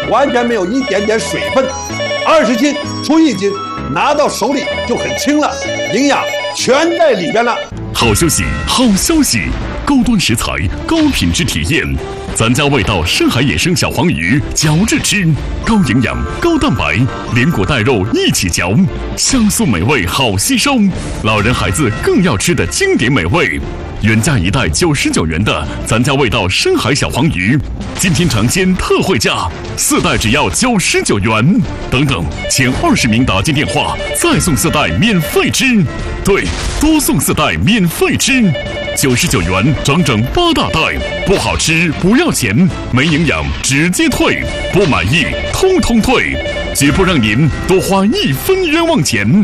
完全没有一点点水分，20斤出1斤，拿到手里就很轻了，营养全在里边了。 好休息，好消息！高端食材，高品质体验。咱家味道深海野生小黄鱼，嚼着吃，高营养、高蛋白，连骨带肉一起嚼，香酥美味，好吸收。老人孩子更要吃的经典美味。原价1袋99元的咱家味道深海小黄鱼，今天尝鲜特惠价，4袋只要99元。等等，前20名打进电话，再送4袋免费吃。对，多送4袋免费吃，99元整整8大袋，不好吃不要钱，没营养直接退，不满意通通退，绝不让您多花1分冤枉钱。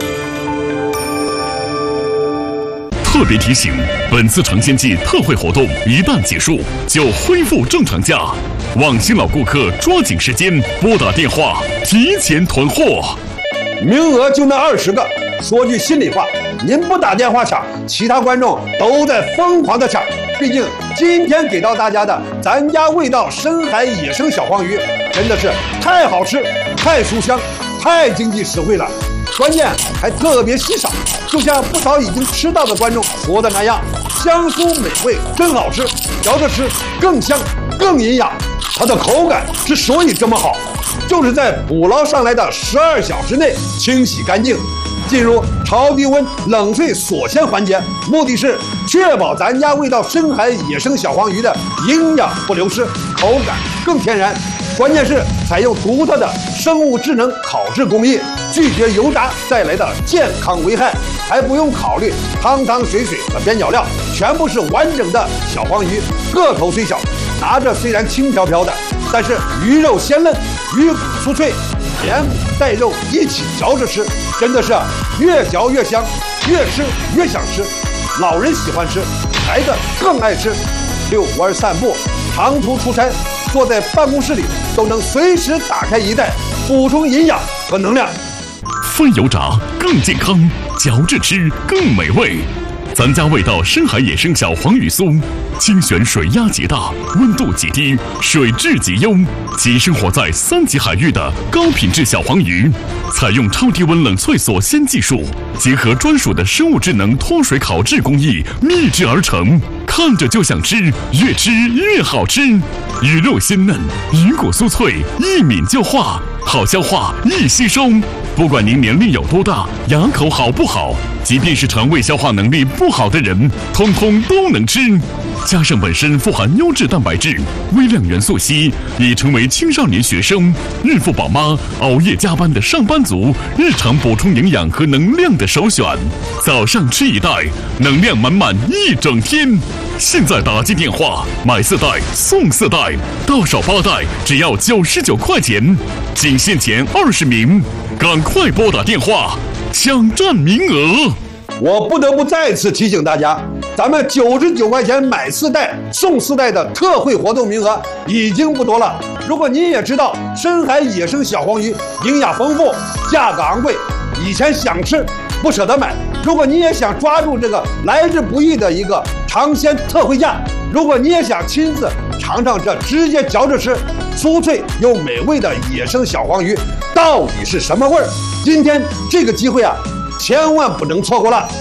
特别提醒，本次尝鲜季特惠活动一旦结束，就恢复正常价。望新老顾客抓紧时间拨打电话，提前囤货。 名额就那20个，说句心里话，您不打电话抢，其他观众都在疯狂的抢。毕竟今天给到大家的咱家味道深海野生小黄鱼，真的是太好吃、太书香、太经济实惠了，关键还特别稀少。就像不少已经吃到的观众说的那样，香酥美味，真好吃，嚼着吃更香更营养。它的口感之所以这么好，就是在捕捞上来的12小时内清洗干净，进入超低温冷萃锁鲜环节，目的是确保咱家味道深海野生小黄鱼的营养不流失，口感更天然。关键是采用独特的生物智能烤制工艺，拒绝油炸带来的健康危害，还不用考虑汤汤水水和边角料，全部是完整的小黄鱼，个头虽小，拿着虽然轻飘飘的，但是鱼肉鲜嫩，鱼骨酥脆，连骨带肉一起嚼着吃，真的是越嚼越香，越吃越想吃。老人喜欢吃，孩子更爱吃。遛弯散步，长途出差，坐在办公室里都能随时打开一袋，补充营养和能量。 非油炸更健康，嚼着吃更美味。咱家味道深海野生小黄鱼酥，精选水压极大，温度极低，水质极优，即生活在3级海域的高品质小黄鱼，采用超低温冷萃锁鲜技术，结合专属的生物智能脱水烤制工艺秘制而成，看着就想吃，越吃越好吃。鱼肉鲜嫩，鱼骨酥脆，一抿就化，好消化，易吸收。不管您年龄有多大，牙口好不好，即便是肠胃消化能力不好的人，通通都能吃。加上本身富含优质蛋白质、微量元素硒，已成为青少年学生、孕妇宝妈、熬夜加班的上班族日常补充营养和能量的首选。早上吃1袋，能量满满一整天。现在打进电话买4袋送4袋，到手8袋只要99块钱，仅限前20名，赶快拨打电话抢占名额。 我不得不再次提醒大家，咱们99块钱买4袋送4袋的特惠活动名额已经不多了。如果您也知道深海野生小黄鱼营养丰富，价格昂贵，以前想吃不舍得买，如果你也想抓住这个来之不易的一个尝鲜特惠价，如果你也想亲自尝尝这直接嚼着吃酥脆又美味的野生小黄鱼到底是什么味儿，今天这个机会啊，千万不能错过了。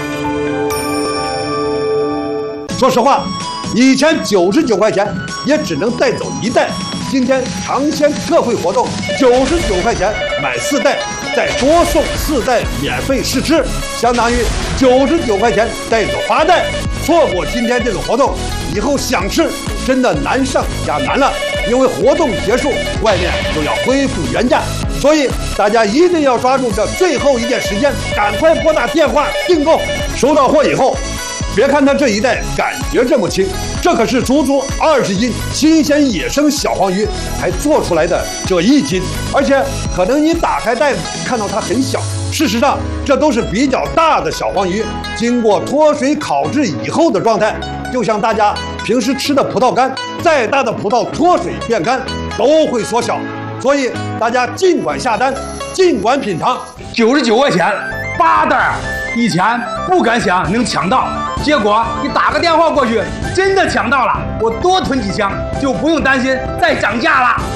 说实话，以前99块钱也只能带走1袋，今天尝鲜特惠活动，99块钱买4袋，再多送4袋免费试吃，相当于99块钱带走8袋。错过今天这个活动，以后想吃真的难上加难了，因为活动结束，外面就要恢复原价。所以大家一定要抓住这最后一点时间，赶快拨打电话订购。收到货以后，别看它这一袋感觉这么轻，这可是足足20斤新鲜野生小黄鱼才做出来的这1斤，而且可能你打开袋子看到它很小，事实上这都是比较大的小黄鱼，经过脱水烤制以后的状态，就像大家平时吃的葡萄干，再大的葡萄脱水变干都会缩小，所以大家尽管下单，尽管品尝。 99块钱8袋，以前不敢想能抢到，结果你打个电话过去，真的抢到了，我多囤几箱就不用担心再涨价了。